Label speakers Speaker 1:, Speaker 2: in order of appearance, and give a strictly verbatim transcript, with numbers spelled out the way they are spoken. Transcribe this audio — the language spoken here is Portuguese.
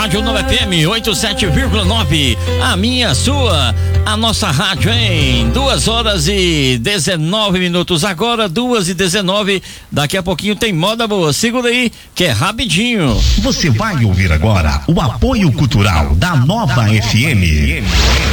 Speaker 1: Rádio Nova F M oitenta e sete vírgula nove. A minha, a sua, a nossa rádio, hein? Duas horas e dezenove minutos. Agora, duas e dezenove. Daqui a pouquinho tem moda boa. Segura aí, que é rapidinho.
Speaker 2: Você vai ouvir agora o apoio cultural da Nova F M.